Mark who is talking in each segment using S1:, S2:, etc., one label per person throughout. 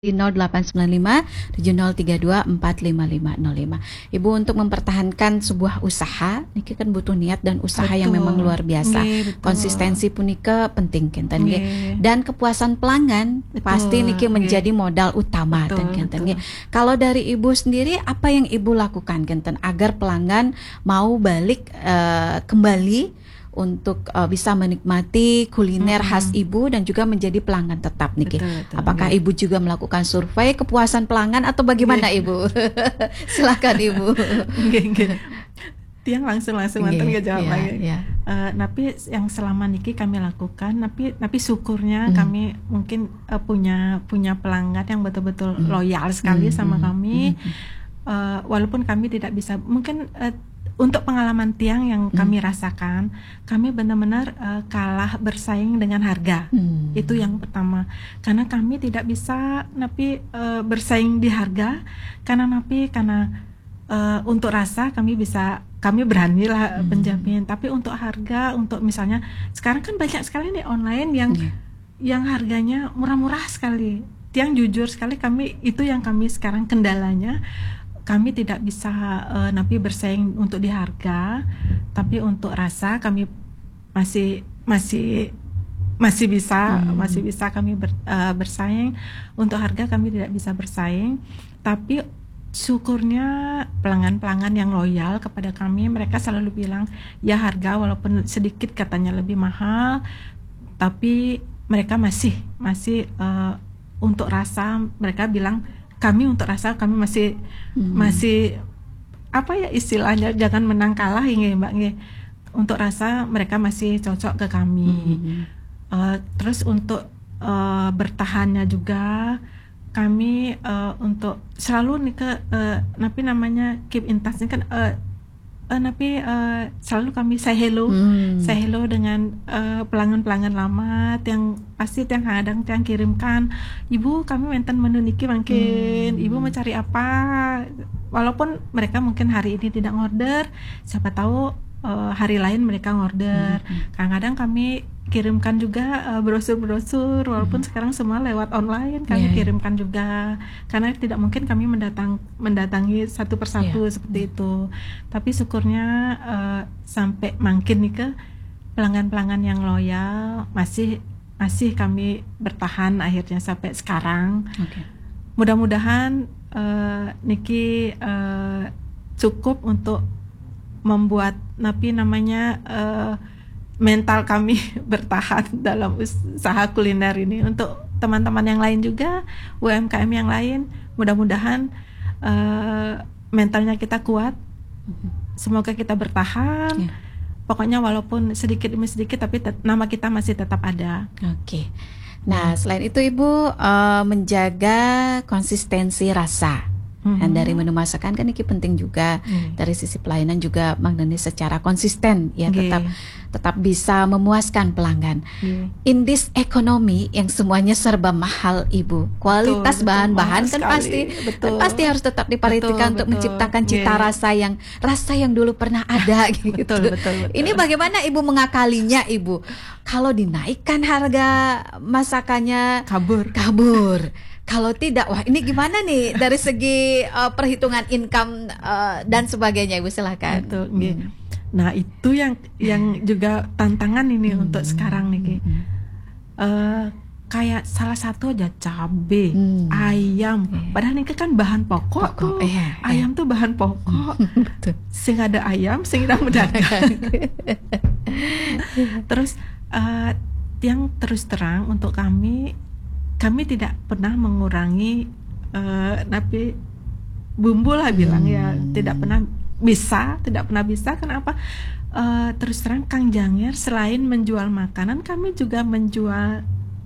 S1: di 0895 732 45505. Ibu, untuk mempertahankan sebuah usaha niki kan butuh niat dan usaha yang memang luar biasa. Konsistensi punika penting kenten dan kepuasan pelanggan pasti niki menjadi modal utama kenten. Kalau dari Ibu sendiri apa yang Ibu lakukan kenten agar pelanggan mau balik kembali untuk bisa menikmati kuliner khas Ibu dan juga menjadi pelanggan tetap niki. Apakah Ibu juga melakukan survei kepuasan pelanggan atau bagaimana Ibu? Silakan Ibu.
S2: Tiang langsung mantan jawab lagi. Tapi yang selama niki kami lakukan, tapi syukurnya kami mungkin punya pelanggan yang betul-betul loyal sekali sama kami. Walaupun kami tidak bisa mungkin untuk pengalaman Tiang yang kami rasakan, kami benar-benar kalah bersaing dengan harga. Itu yang pertama. Karena kami tidak bisa bersaing di harga, karena untuk rasa kami beranilah penjamin. Tapi untuk harga, untuk misalnya sekarang kan banyak sekali nih online yang harganya murah-murah sekali. Tiang jujur sekali, itu yang kami sekarang kendalanya. Kami tidak bisa bersaing untuk di harga, tapi untuk rasa kami masih bisa kami bersaing. Untuk harga kami tidak bisa bersaing, tapi syukurnya pelanggan-pelanggan yang loyal kepada kami, mereka selalu bilang ya harga walaupun sedikit katanya lebih mahal, tapi mereka masih untuk rasa mereka bilang kami untuk rasa kami masih apa ya istilahnya, jangan menang kalah ini Mbak nge. Untuk rasa mereka masih cocok ke kami. Terus untuk bertahannya juga kami untuk selalu nih keep in touch kan selalu kami say hello dengan pelanggan-pelanggan lama yang pasti yang kadang yang kirimkan, Ibu kami menten menu niki mungkin Ibu mau cari apa, walaupun mereka mungkin hari ini tidak ngorder, siapa tahu hari lain mereka ngorder. Kadang-kadang kami kirimkan juga brosur-brosur, walaupun sekarang semua lewat online kami kirimkan juga, karena tidak mungkin kami mendatangi satu persatu seperti itu. Tapi syukurnya sampai makin nih ke pelanggan-pelanggan yang loyal masih kami bertahan akhirnya sampai sekarang. Mudah-mudahan niki cukup untuk membuat mental kami bertahan dalam usaha kuliner ini. Untuk teman-teman yang lain juga, UMKM yang lain, mudah-mudahan mentalnya kita kuat. Semoga kita bertahan. Pokoknya walaupun sedikit demi sedikit, tapi nama kita masih tetap ada.
S1: Nah, selain itu Ibu menjaga konsistensi rasa. Dan dari menu masakan kan ini penting juga. Dari sisi pelayanan juga Magdani secara konsisten ya tetap bisa memuaskan pelanggan. In this economy yang semuanya serba mahal Ibu, kualitas bahan-bahan kan pasti harus tetap diperhatikan untuk menciptakan cita rasa yang dulu pernah ada gitu. Betul. Ini bagaimana Ibu mengakalinya Ibu? Kalau dinaikkan harga masakannya kabur. Kalau tidak, wah ini gimana nih dari segi perhitungan income dan sebagainya, Ibu silakan.
S2: Nah itu yang juga tantangan ini untuk sekarang nih. Kayak salah satu aja cabe, ayam. Padahal ini kan bahan pokok tuh. Ayam tuh bahan pokok. Sing ada ayam, sing ada pedagang. Terus yang terus terang untuk kami tidak pernah mengurangi tapi bumbu lah bilang tidak pernah bisa. Kenapa? Terus terang Kang Janger selain menjual makanan, kami juga menjual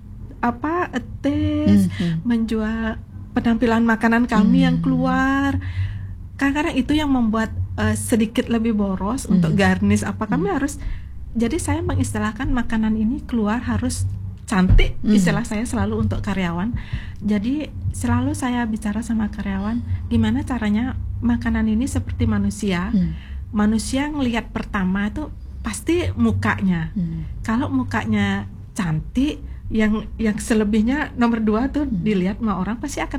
S2: menjual penampilan makanan kami yang keluar. Kadang-kadang itu yang membuat sedikit lebih boros untuk garnish kami harus. Jadi saya mengistilahkan makanan ini keluar harus cantik, istilah saya selalu untuk karyawan. Jadi selalu saya bicara sama karyawan, gimana caranya makanan ini seperti manusia. Manusia ngelihat pertama itu pasti mukanya. Kalau mukanya cantik, yang selebihnya nomor 2 tuh dilihat sama orang pasti akan